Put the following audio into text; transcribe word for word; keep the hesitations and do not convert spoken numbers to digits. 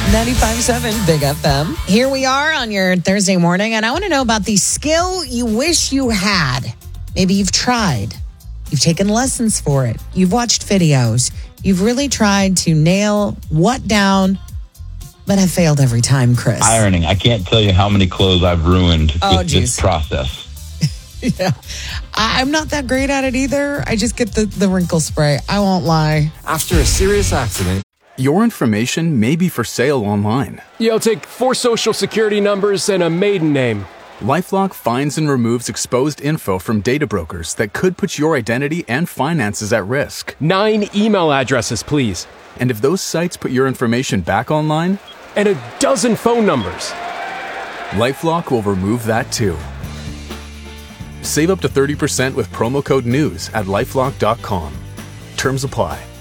ninety-five point seven Big F M. Here we are on your Thursday morning, and I want to know about the skill you wish you had. Maybe you've tried. You've taken lessons for it. You've watched videos. You've really tried to nail what down, but have failed every time, Chris. Ironing. I can't tell you how many clothes I've ruined Oh, with geez. this process. Yeah. I- I'm not that great at it either. I just get the, the wrinkle spray. I won't lie. After a serious accident, your information may be for sale online. Yeah, I'll take four social security numbers and a maiden name. LifeLock finds and removes exposed info from data brokers that could put your identity and finances at risk. Nine email addresses, please. And if those sites put your information back online, and a dozen phone numbers, LifeLock will remove that too. Save up to thirty percent with promo code NEWS at lifelock dot com. Terms apply.